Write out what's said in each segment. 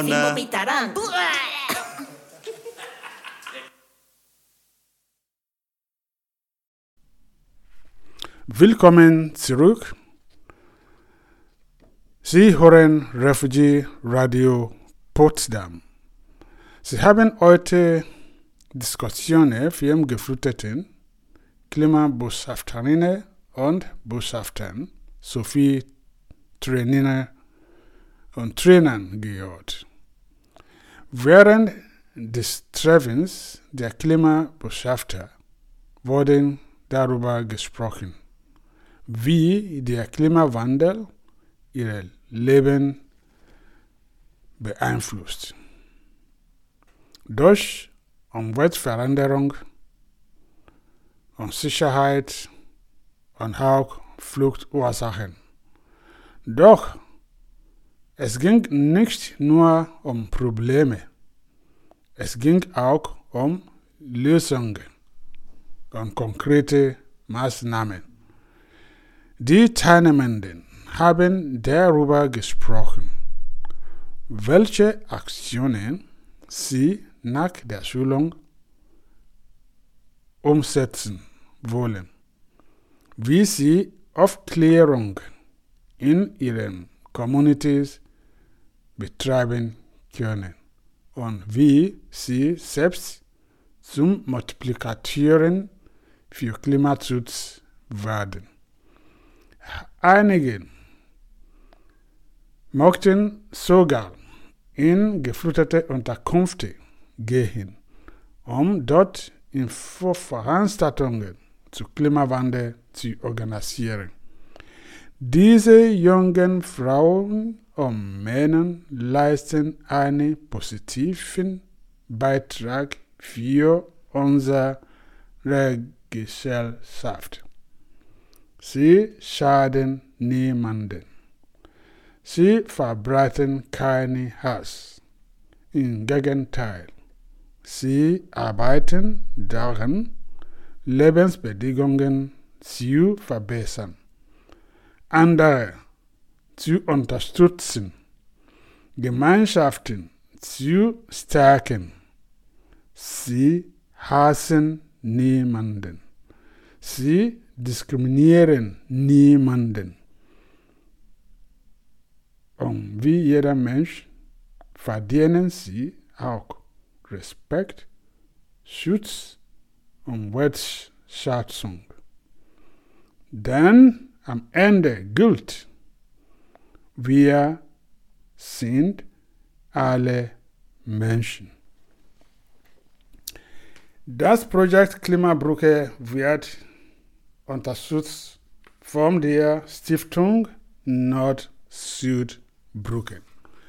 banda. vomitarán. Willkommen zurück. Sie hören Refugee Radio Potsdam. Sie haben heute Diskussionen für die Geflüchteten, Klimabotschafterinnen und Botschaftern sowie Trainerinnen und Trainern gehört. Während des Treffens der Klimabotschafter wurde darüber gesprochen, wie der Klimawandel ihr Leben beeinflusst. Durch Umweltveränderung, Unsicherheit und auch Fluchtursachen. Doch es ging nicht nur um Probleme, es ging auch um Lösungen und konkrete Maßnahmen. Die Teilnehmenden haben darüber gesprochen, welche Aktionen sie nach der Schulung umsetzen wollen, wie sie Aufklärung in ihren Communities betreiben können und wie sie selbst zum Multiplikatoren für Klimaschutz werden. Einige mochten sogar in geflüchtete Unterkünfte gehen, um dort Infoveranstaltungen zu Klimawandel zu organisieren. Diese jungen Frauen und Männer leisten einen positiven Beitrag für unsere Gesellschaft. Sie schaden niemanden. Sie verbreiten keinen Hass. Im Gegenteil, sie arbeiten daran, Lebensbedingungen zu verbessern, andere zu unterstützen, Gemeinschaften zu stärken. Sie hassen niemanden. Sie diskriminieren niemanden. Und wie jeder Mensch verdienen sie auch Respekt, Schutz und Wertschätzung. Denn am Ende gilt, wir sind alle Menschen. Das Projekt Klimabrücke wird unterstützt von der Stiftung Nord-Süd-Brücke.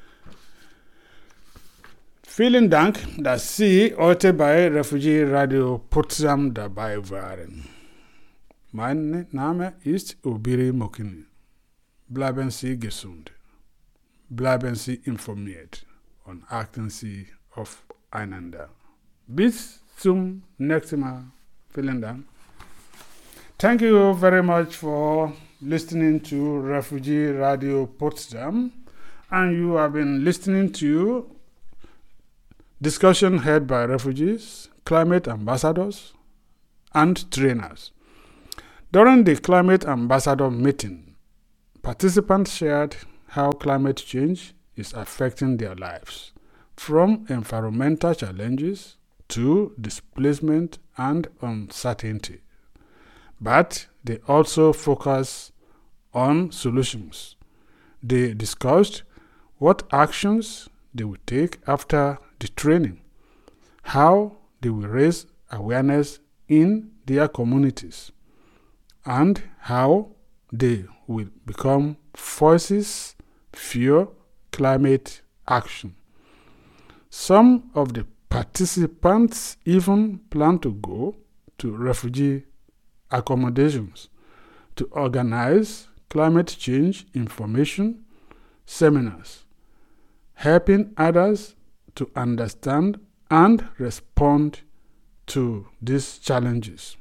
Vielen Dank, dass Sie heute bei Refugee Radio Potsdam dabei waren. Mein Name ist Obiri Mokini. Bleiben Sie gesund. Bleiben Sie informiert und achten Sie aufeinander. Bis zum nächsten Mal. Vielen Dank. Thank you very much for listening to Refugee Radio Potsdam, and you have been listening to discussion held by refugees, climate ambassadors, and trainers. During the Climate Ambassador meeting, participants shared how climate change is affecting their lives, from environmental challenges to displacement and uncertainty. But they also focus on solutions. They discussed what actions they will take after the training, how they will raise awareness in their communities, and how they will become voices for climate action. Some of the participants even plan to go to refugee accommodations to organize climate change information seminars, helping others to understand and respond to these challenges.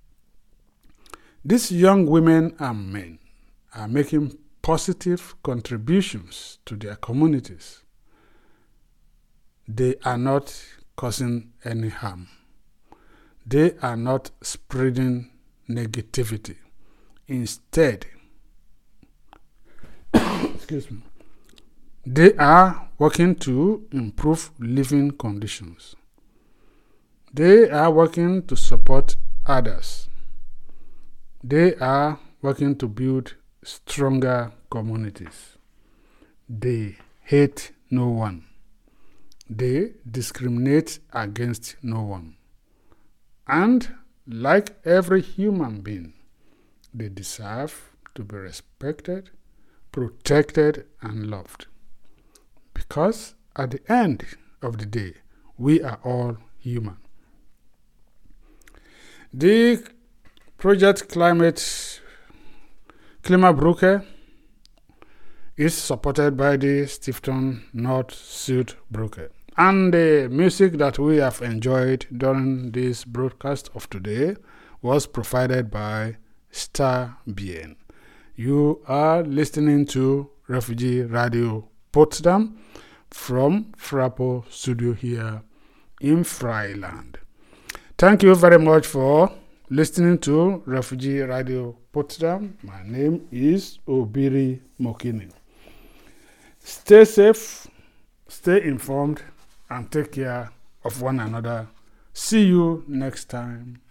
These young women and men are making positive contributions to their communities. They are not causing any harm. They are not spreading negativity. Instead, excuse me, they are working to improve living conditions. They are working to support others. They are working to build stronger communities. They hate no one. They discriminate against no one. And like every human being, they deserve to be respected, protected, and loved. Because at the end of the day, we are all human. The project Klimabrücke is supported by the Stiftung Nord-Süd-Brücke. And the music that we have enjoyed during this broadcast of today was provided by Star BN. You are listening to Refugee Radio Potsdam from Frappo Studio here in Freiland. Thank you very much for listening to Refugee Radio Potsdam. My name is Obiri Mokini. Stay safe, stay informed, and take care of one another. See you next time.